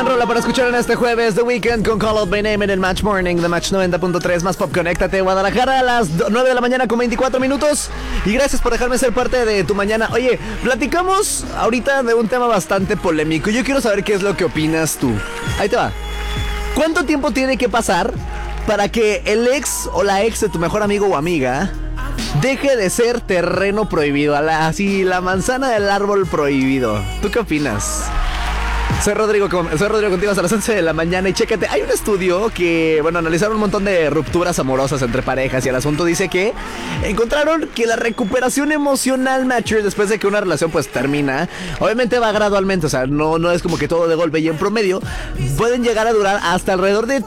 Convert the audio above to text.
Gran rola para escuchar en este jueves, The Weeknd con Call Out My Name en el Match Morning de Match 90.3 más Pop. Conéctate Guadalajara a las 9 de la mañana con 24 minutos. Y gracias por dejarme ser parte de tu mañana. Oye, platicamos ahorita de un tema bastante polémico. Yo quiero saber qué es lo que opinas tú. Ahí te va. ¿Cuánto tiempo tiene que pasar para que el ex o la ex de tu mejor amigo o amiga deje de ser terreno prohibido? Así, la manzana del árbol prohibido. ¿Tú qué opinas? Soy Rodrigo contigo hasta las 11 de la mañana y chécate, hay un estudio que, analizaron un montón de rupturas amorosas entre parejas y el asunto dice que encontraron que la recuperación emocional, mature, después de que una relación pues termina, obviamente va gradualmente, o sea, no es como que todo de golpe, y en promedio pueden llegar a durar hasta alrededor de